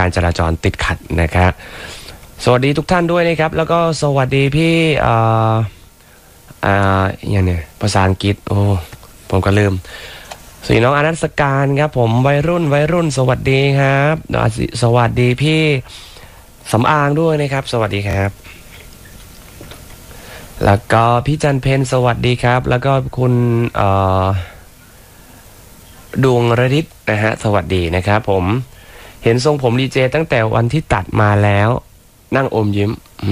การจราจรติดขัดนะครับสวัสดีทุกท่านด้วยนะครับแล้วก็สวัสดีพี่อย่างเนี่ยภาษาอังกฤษโอ้ผมก็ลืมสวัสดีน้องอนัสการครับผมวัยรุ่นสวัสดีครับสวัสดีพี่สำอางด้วยนะครับสวัสดีครับแล้วก็พี่จันเพนสวัสดีครับแล้วก็คุณดวงระดิษฐ์นะฮะสวัสดีนะครับผมเห็นทรงผมดีเจตั้งแต่วันที่ตัดมาแล้วนั่งอมยิ้ม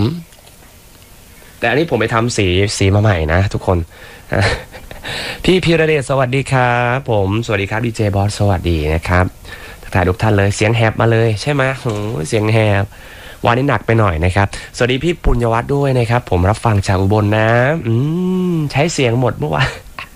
แต่อันนี้ผมไปทำสีมาใหม่นะทุกคนพี่พีระเดชสวัสดีครับผมสวัสดีครับดีเจบอสสวัสดีนะครับทักทายทุกท่านเลยเสียงแหบมาเลยใช่ไหมโอ้เสียงแหบวันนี้หนักไปหน่อยนะครับสวัสดีพี่ปุญญวัฒน์ด้วยนะครับผมรับฟังจากอุบลนะใช้เสียงหมดเมื่อวาน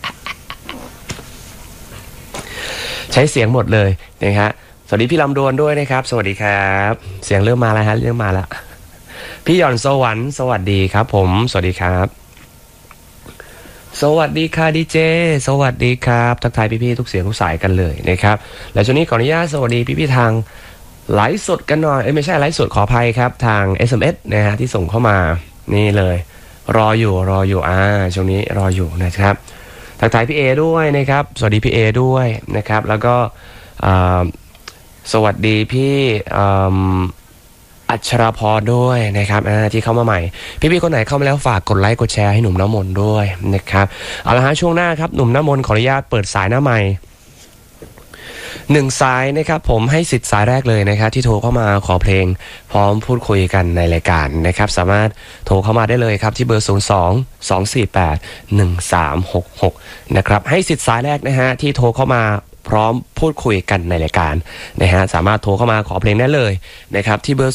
ใช้เสียงหมดเลยนะฮะสวัสดีพี่ลำดวนด้วยนะครับสวัสดีครับเสียงเริ่มมาแล้วฮะเริ่มมาแล้วพี่หย่อนสวรรค์สวัสดีครับผมสวัสดีครับสวัสดีค่ะดีเจสวัสดีครับทักทายพี่ๆทุกเสียงทุกสายกันเลยนะครับและช่วงนี้ขออนุญาตสวัสดีพี่ๆทางไลฟ์สดกันหน่อยไม่ใช่ไลฟ์สดขออภัยครับทาง SMS นะฮะที่ส่งเข้ามานี่เลยรออยู่ช่วงนี้รออยู่นะครับทักทายพี่เอด้วยนะครับสวัสดีพี่เอด้วยนะครับแล้วก็สวัสดีพี่อัชราพรด้วยนะครับที่เข้ามาใหม่พี่ๆคนไหนเข้ามาแล้วฝากกดไลค์กดแชร์ให้หนุ่มน้ำมนต์ด้วยนะครับเอาละฮะช่วงหน้าครับหนุ่มน้ำมนต์ขออนุญาตเปิดสายหน้าใหม่1 สายนะครับผมให้สิทธิ์สายแรกเลยนะครับที่โทรเข้ามาขอเพลงพร้อมพูดคุยกันในรายการนะครับสามารถโทรเข้ามาได้เลยครับที่เบอร์02-248-1366นะครับให้สิทธิ์สายแรกนะฮะที่โทรเข้ามาพร้อมพูดคุยกันในรายการนะฮะสามารถโทรเข้ามาขอเพลงได้เลยนะครับที่เบอร์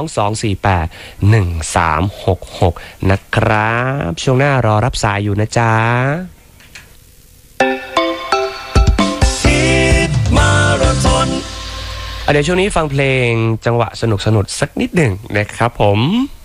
02-248-1366นะครับช่วงหน้ารอรับสายอยู่นะจ๊ะเดี๋ยวช่วงนี้ฟังเพลงจังหวะสนุกสักนิดหนึ่งนะครับผม